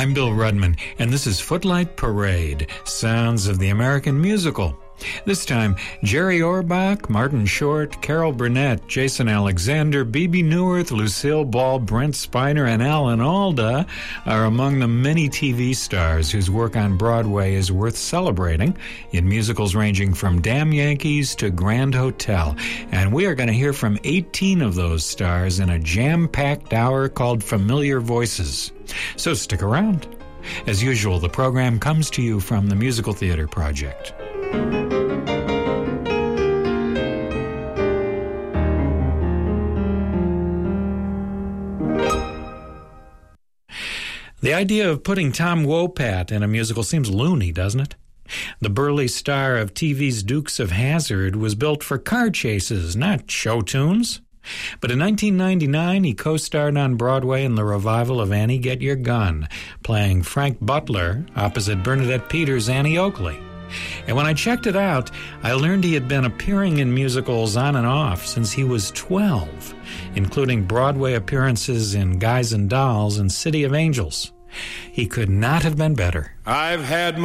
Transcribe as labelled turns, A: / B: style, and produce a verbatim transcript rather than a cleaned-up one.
A: I'm Bill Rudman, and this is Footlight Parade, Sounds of the American Musical. This time, Jerry Orbach, Martin Short, Carol Burnett, Jason Alexander, Bebe Neuwirth, Lucille Ball, Brent Spiner, and Alan Alda are among the many T V stars whose work on Broadway is worth celebrating in musicals ranging from Damn Yankees to Grand Hotel. And we are going to hear from eighteen of those stars in a jam-packed hour called Familiar Voices. So stick around. As usual, the program comes to you from the Musical Theater Project. The idea of putting Tom Wopat in a musical seems loony, doesn't it? The burly star of T V's Dukes of Hazzard was built for car chases, not show tunes. But in nineteen ninety-nine, he co-starred on Broadway in the revival of Annie Get Your Gun, playing Frank Butler opposite Bernadette Peters' Annie Oakley. And when I checked it out, I learned he had been appearing in musicals on and off since he was twelve, including Broadway appearances in Guys and Dolls and City of Angels. He could not have been better.
B: I've had